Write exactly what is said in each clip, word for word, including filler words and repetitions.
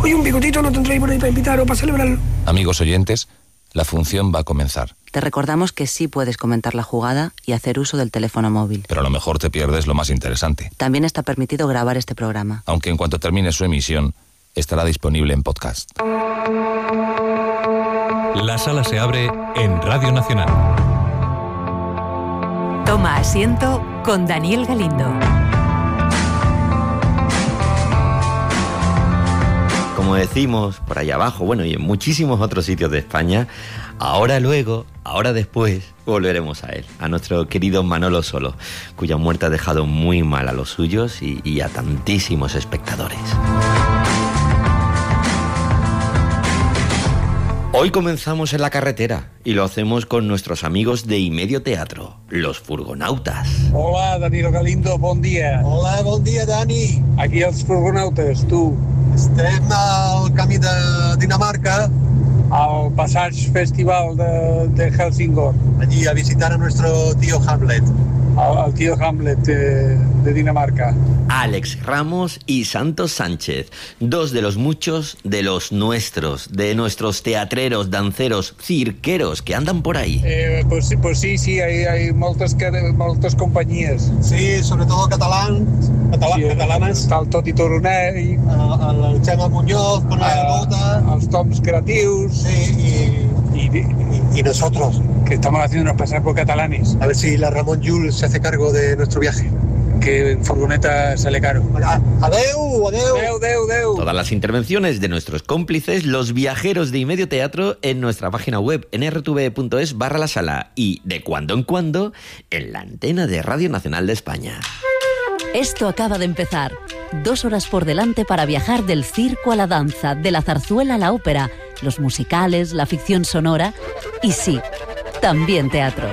Oye, un bigotito no tendréis por ahí para invitar o para celebrarlo. Amigos oyentes, la función va a comenzar. Te recordamos que sí puedes comentar la jugada y hacer uso del teléfono móvil. Pero a lo mejor te pierdes lo más interesante. También está permitido grabar este programa. Aunque en cuanto termine su emisión, estará disponible en podcast. La sala se abre en Radio Nacional. Toma asiento con Daniel Galindo. Como decimos por allá abajo, bueno, y en muchísimos otros sitios de España, ahora luego, ahora después, volveremos a él, a nuestro querido Manolo Solo, cuya muerte ha dejado muy mal a los suyos y, y a tantísimos espectadores. Hoy comenzamos en la carretera y lo hacemos con nuestros amigos de Imedio Teatro, los Furgonautas. Hola, Danilo Galindo, bon dia. Hola, bon dia, Dani. Aquí els Furgonautes, tu. Estem al camí de Dinamarca, al Passage Festival de, de Helsingor. Allí a visitar a nuestro tío Hamlet. Al, al tío Hamlet de, de Dinamarca. Alex Ramos y Santos Sánchez, dos de los muchos de los nuestros, de nuestros teatreros, danceros, cirqueros que andan por ahí. Eh, pues, pues sí, sí, hay, hay moltes, moltes companyies. Sí, sobre todo catalán, català, sí, catalanes. Està el Toti Toronell, el, el Xema Muñoz con la Bota, els Toms Creatius, sí, y... Y, y, y nosotros, que estamos haciéndonos pasar por catalanes. A ver si la Ramón Jules se hace cargo de nuestro viaje. Que en furgoneta sale caro. Adeu, adeu. Adeu, adeu, adeu. Todas las intervenciones de nuestros cómplices, los viajeros de Imedio Teatro, en nuestra página web en erre te ve punto es barra la sala y, de cuando en cuando, en la antena de Radio Nacional de España. Esto acaba de empezar. Dos horas por delante para viajar del circo a la danza, de la zarzuela a la ópera, los musicales, la ficción sonora y sí, también teatro.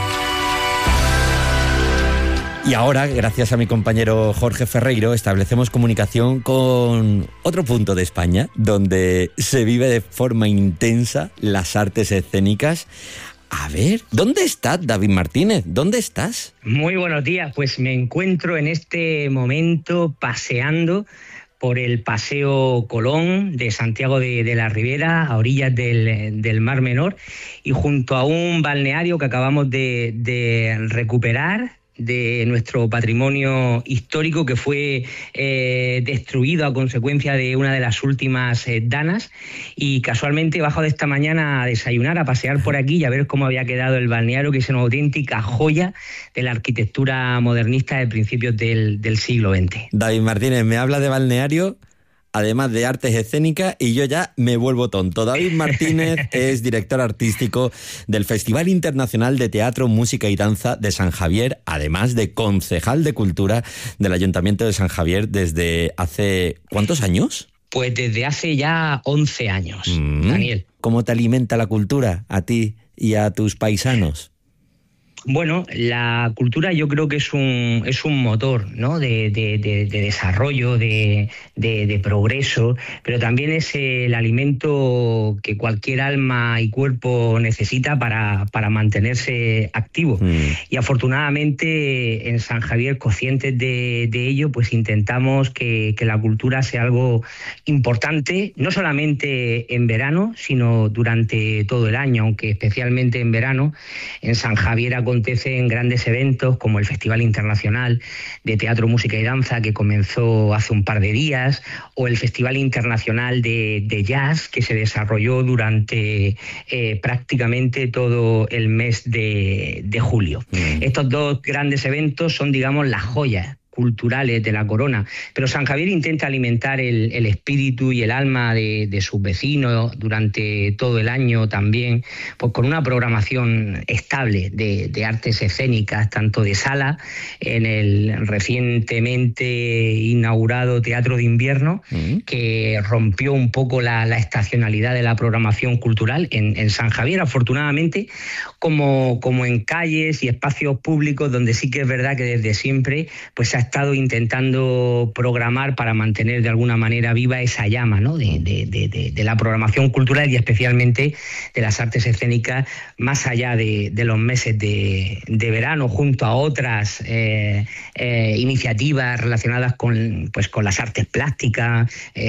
Y ahora, gracias a mi compañero Jorge Ferreiro, establecemos comunicación con otro punto de España donde se vive de forma intensa las artes escénicas. A ver, ¿dónde está David Martínez? ¿Dónde estás? Muy buenos días, pues me encuentro en este momento paseando por el Paseo Colón de Santiago de, de la Ribera, a orillas del, del Mar Menor, y junto a un balneario que acabamos de, de recuperar, de nuestro patrimonio histórico que fue eh, destruido a consecuencia de una de las últimas eh, danas, y casualmente he bajado esta mañana a desayunar, a pasear por aquí y a ver cómo había quedado el balneario, que es una auténtica joya de la arquitectura modernista de principios del, del siglo veinte. David Martínez me habla de balneario, además de artes escénicas, y yo ya me vuelvo tonto. David Martínez es director artístico del Festival Internacional de Teatro, Música y Danza de San Javier, además de concejal de Cultura del Ayuntamiento de San Javier desde hace... ¿cuántos años? Pues desde hace ya once años, mm. Daniel. ¿Cómo te alimenta la cultura a ti y a tus paisanos? Bueno, la cultura yo creo que es un es un motor, ¿no?, de, de, de, de desarrollo, de, de, de progreso, pero también es el alimento que cualquier alma y cuerpo necesita para, para mantenerse activo. Mm. Y afortunadamente en San Javier, conscientes de, de ello, pues intentamos que, que la cultura sea algo importante, no solamente en verano, sino durante todo el año, aunque especialmente en verano. En San Javier acontecen grandes eventos como el Festival Internacional de Teatro, Música y Danza, que comenzó hace un par de días, o el Festival Internacional de, de Jazz, que se desarrolló durante eh, prácticamente todo el mes de, de julio. Mm. Estos dos grandes eventos son, digamos, las joyas culturales de la corona, pero San Javier intenta alimentar el, el espíritu y el alma de, de sus vecinos durante todo el año también, pues con una programación estable de, de artes escénicas, tanto de sala, en el recientemente inaugurado Teatro de Invierno, uh-huh. que rompió un poco la, la estacionalidad de la programación cultural en, en San Javier, afortunadamente, como, como en calles y espacios públicos donde sí que es verdad que desde siempre pues se ha estado intentando programar para mantener de alguna manera viva esa llama, ¿no?, de, de, de, de la programación cultural y especialmente de las artes escénicas más allá de, de los meses de, de verano, junto a otras eh, eh, iniciativas relacionadas con, pues, con las artes plásticas, eh,